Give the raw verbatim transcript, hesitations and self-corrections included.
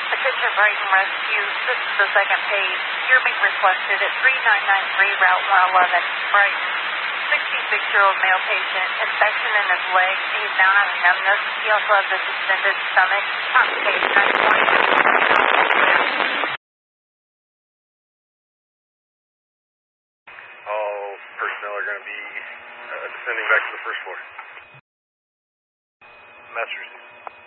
Attention Brighton Rescue, this is the second page. You're being requested at three nine nine three Route one eleven, Brighton. sixty-six-year-old male patient, infection in his leg. He's now having numbness. He also has a distended stomach. On page nine twenty. All personnel are going to be uh, descending back to the first floor. Masters.